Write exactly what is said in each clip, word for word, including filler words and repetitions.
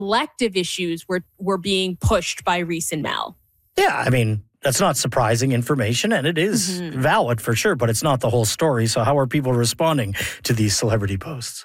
collective issues were, were being pushed by Reese and Mel. Yeah, I mean, that's not surprising information, and it is mm-hmm. valid for sure, but it's not the whole story. So how are people responding to these celebrity posts?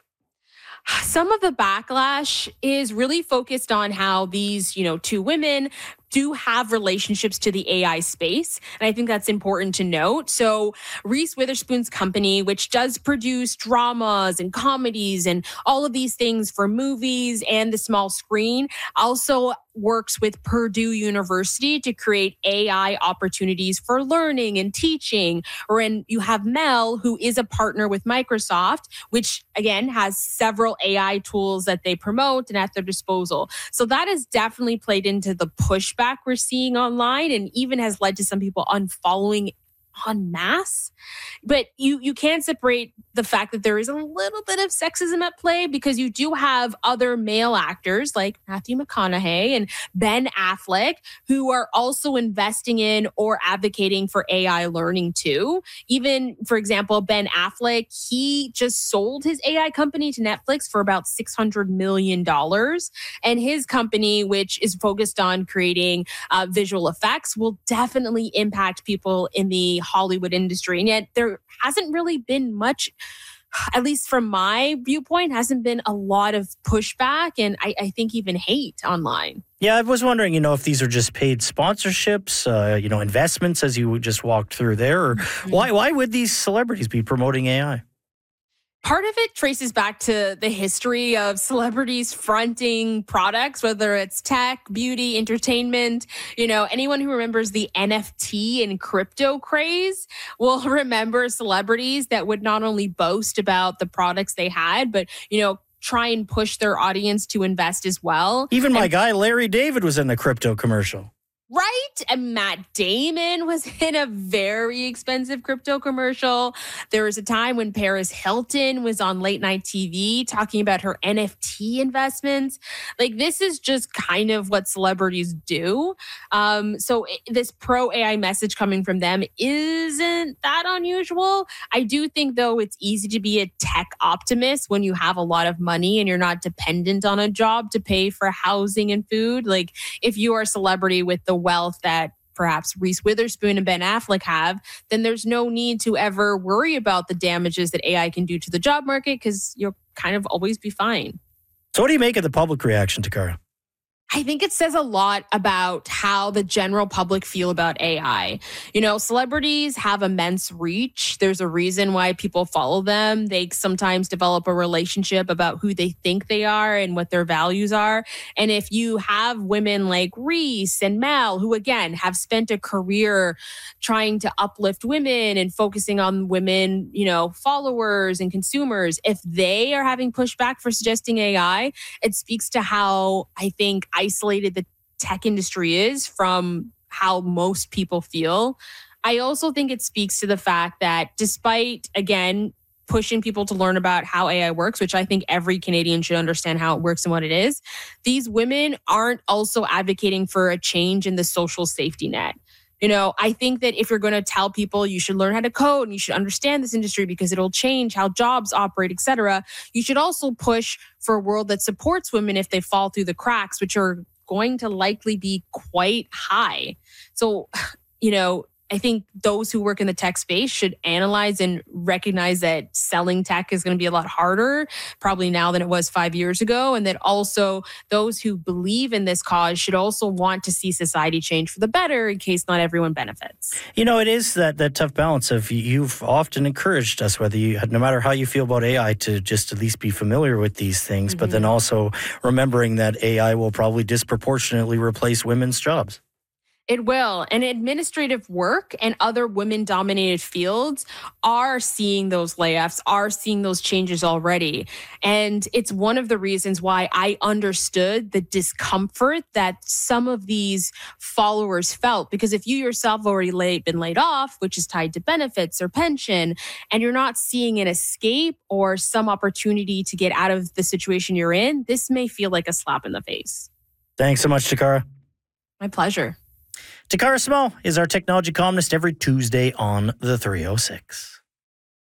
Some of the backlash is really focused on how these, you know, two women do have relationships to the A I space. And I think that's important to note. So Reese Witherspoon's company, which does produce dramas and comedies and all of these things for movies and the small screen, also works with Purdue University to create A I opportunities for learning and teaching. Or and you have Mel, who is a partner with Microsoft, which again has several A I tools that they promote and at their disposal. So that has definitely played into the pushback we're seeing online and even has led to some people unfollowing en masse. But you you can't separate the fact that there is a little bit of sexism at play because you do have other male actors like Matthew McConaughey and Ben Affleck who are also investing in or advocating for A I learning too. Even, for example, Ben Affleck, he just sold his A I company to Netflix for about six hundred million dollars. And his company, which is focused on creating uh, visual effects, will definitely impact people in the Hollywood industry. And yet there hasn't really been much, at least from my viewpoint, hasn't been a lot of pushback and I, I think even hate online. Yeah, I was wondering, you know, if these are just paid sponsorships, uh, you know, investments as you just walked through there, or mm-hmm. why why would these celebrities be promoting A I? Part of it traces back to the history of celebrities fronting products, whether it's tech, beauty, entertainment. You know, anyone who remembers the N F T and crypto craze will remember celebrities that would not only boast about the products they had, but, you know, try and push their audience to invest as well. Even my and- guy, Larry David, was in the crypto commercial. Right? And Matt Damon was in a very expensive crypto commercial. There was a time when Paris Hilton was on late night T V talking about her N F T investments. Like, this is just kind of what celebrities do. Um, so it, this pro-A I message coming from them isn't that unusual. I do think, though, it's easy to be a tech optimist when you have a lot of money and you're not dependent on a job to pay for housing and food. Like, if you are a celebrity with the wealth that perhaps Reese Witherspoon and Ben Affleck have, then there's no need to ever worry about the damages that A I can do to the job market because you'll kind of always be fine. So what do you make of the public reaction, Takara? I think it says a lot about how the general public feel about A I. You know, celebrities have immense reach. There's a reason why people follow them. They sometimes develop a relationship about who they think they are and what their values are. And if you have women like Reese and Mel, who again have spent a career trying to uplift women and focusing on women, you know, followers and consumers, if they are having pushback for suggesting A I, it speaks to how I think isolated the tech industry is from how most people feel. I also think it speaks to the fact that despite, again, pushing people to learn about how A I works, which I think every Canadian should understand how it works and what it is, these women aren't also advocating for a change in the social safety net. You know, I think that if you're going to tell people you should learn how to code and you should understand this industry because it'll change how jobs operate, et cetera, you should also push for a world that supports women if they fall through the cracks, which are going to likely be quite high. So, you know, I think those who work in the tech space should analyze and recognize that selling tech is going to be a lot harder probably now than it was five years ago. And that also those who believe in this cause should also want to see society change for the better in case not everyone benefits. You know, it is that, that tough balance of you've often encouraged us, whether you, no matter how you feel about A I, to just at least be familiar with these things, mm-hmm. but then also remembering that A I will probably disproportionately replace women's jobs. It will. And administrative work and other women-dominated fields are seeing those layoffs, are seeing those changes already. And it's one of the reasons why I understood the discomfort that some of these followers felt. Because if you yourself have already laid, been laid off, which is tied to benefits or pension, and you're not seeing an escape or some opportunity to get out of the situation you're in, this may feel like a slap in the face. Thanks so much, Takara. My pleasure. Takara Small is our technology columnist every Tuesday on the three oh six.